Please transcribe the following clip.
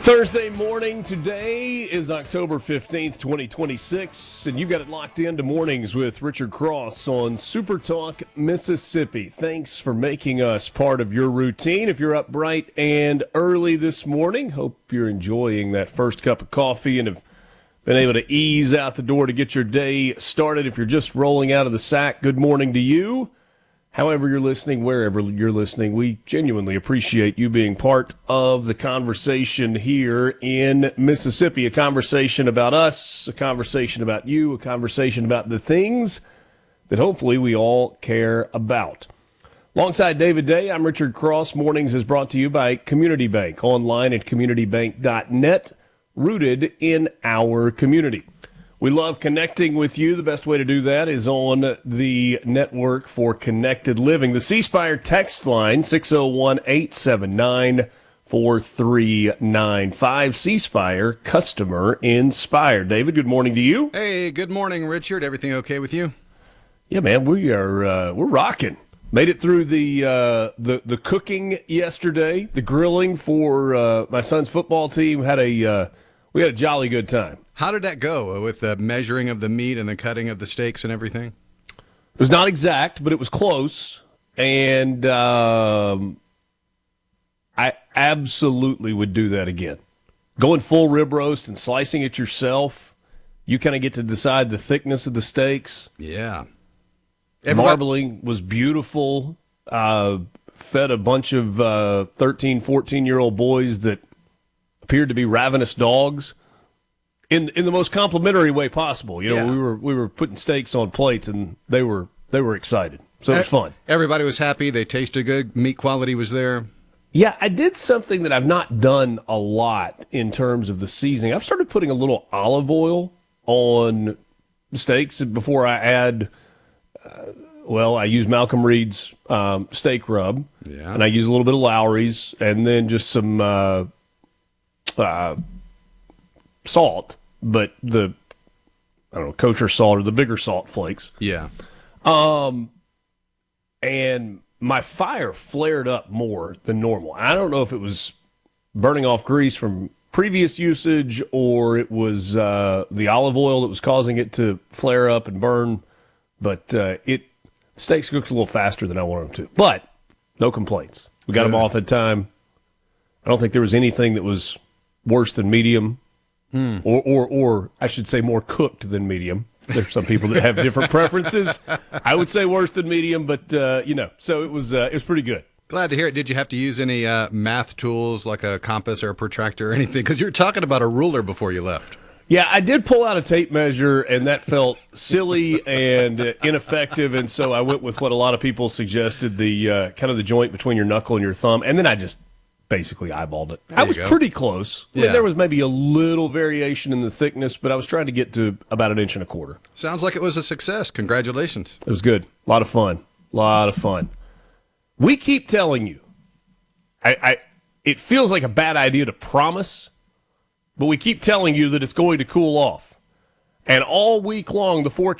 Thursday morning. Today is October 15th, 2026, and you got it locked into Mornings with Richard Cross on Super Talk Mississippi. Thanks for making us part of your routine. If you're up bright and early this morning, hope you're enjoying that first cup of coffee and have been able to ease out the door to get your day started. If you're just rolling out of the sack, good morning to you. However you're listening, wherever you're listening, we genuinely appreciate you being part of the conversation here in Mississippi. A conversation about us, a conversation about you, a conversation about the things that hopefully we all care about. Alongside David Day, I'm Richard Cross. Mornings is brought to you by Community Bank, online at communitybank.net, rooted in our community. We love connecting with you. The best way to do that is on the Network for Connected Living. The C Spire text line, 601-879-4395. C Spire, customer inspired. David, good morning to you. Hey, good morning, Richard. Everything okay with you? Yeah, man, we're rocking. Made it through the cooking yesterday, the grilling for my son's football team. We had a jolly good time. How did that go with the measuring of the meat and the cutting of the steaks and everything? It was not exact, but it was close. And I absolutely would do that again. Going full rib roast and slicing it yourself, you kind of get to decide the thickness of the steaks. Yeah. Marbling was beautiful. Fed a bunch of 13, 14-year-old boys that appeared to be ravenous dogs. In the most complimentary way possible. You know, Yeah. we were putting steaks on plates, and they were excited. So it was fun. Everybody was happy. They tasted good. Meat quality was there. Yeah, I did something that I've not done a lot in terms of the seasoning. I've started putting a little olive oil on steaks before I add. I use Malcolm Reed's steak rub, and I use a little bit of Lowry's, and then just some salt, but kosher salt or the bigger salt flakes. Yeah. And my fire flared up more than normal. I don't know if it was burning off grease from previous usage or it was the olive oil that was causing it to flare up and burn, but steaks cooked a little faster than I wanted them to. But no complaints. We got them off at time. I don't think there was anything that was worse than medium. Or I should say more cooked than medium. There's some people that have different preferences. I would say worse than medium, but so it was pretty good. Glad to hear it. Did you have to use any math tools like a compass or a protractor or anything? Because you were talking about a ruler before you left. Yeah, I did pull out a tape measure, and that felt silly and ineffective, and so I went with what a lot of people suggested, the kind of the joint between your knuckle and your thumb, and then I just basically eyeballed it. I was pretty close. I mean, there was maybe a little variation in the thickness, but I was trying to get to about 1.25 inches. Sounds like it was a success. Congratulations. It was good. A lot of fun. We keep telling you, it feels like a bad idea to promise, but we keep telling you that it's going to cool off. And all week long, the forecast